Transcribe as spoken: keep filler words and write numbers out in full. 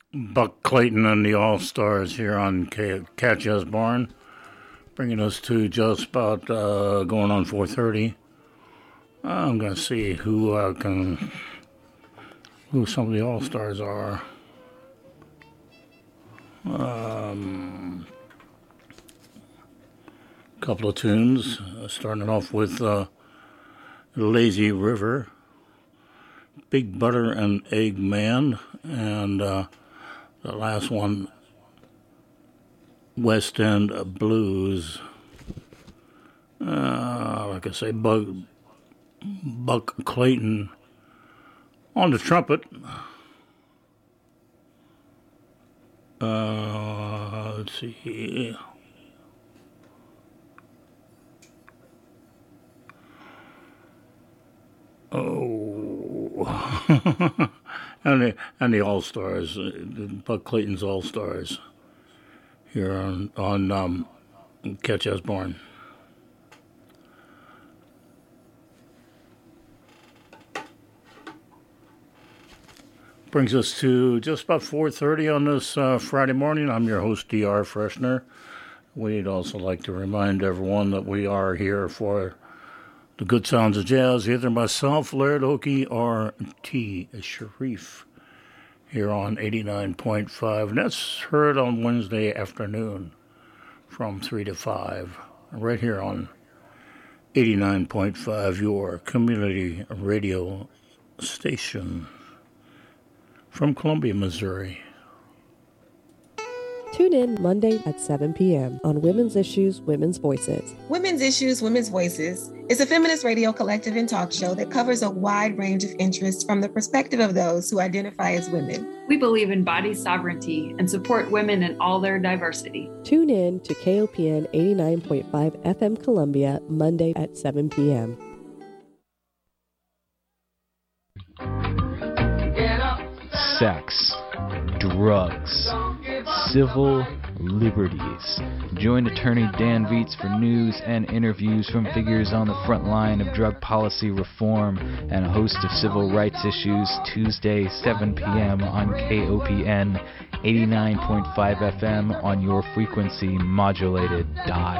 Buck Clayton and the All-Stars here on K- Catch Us Barn, bringing us to just about uh, going on four thirty. I'm going to see who uh, can, who some of the All-Stars are. Um, a couple of tunes, uh, starting off with uh, Lazy River, Big Butter and Egg Man, and uh, the last one, West End Blues. Uh, like I say, Buck, Buck Clayton on the trumpet. Uh, let's see. Oh. And the, and the All-Stars, uh, Buck Clayton's All-Stars, here on, on um, Catch Us Barn. Brings us to just about four thirty on this uh, Friday morning. I'm your host, D R Freshner. We'd also like to remind everyone that we are here for the good sounds of jazz, either myself, Laird Oakey, or T. Sharif, here on eighty-nine point five. And that's heard on Wednesday afternoon from three to five, right here on eighty-nine point five, your community radio station from Columbia, Missouri. Tune in Monday at seven p.m. on Women's Issues, Women's Voices. Women's Issues, Women's Voices is a feminist radio collective and talk show that covers a wide range of interests from the perspective of those who identify as women. We believe in body sovereignty and support women in all their diversity. Tune in to K O P N eighty-nine point five F M Columbia, Monday at seven p.m. Sex, drugs, civil liberties. Join attorney Dan Viets for news and interviews from figures on the front line of drug policy reform and a host of civil rights issues Tuesday, seven p.m. on K O P N eighty-nine point five F M on your frequency modulated dial.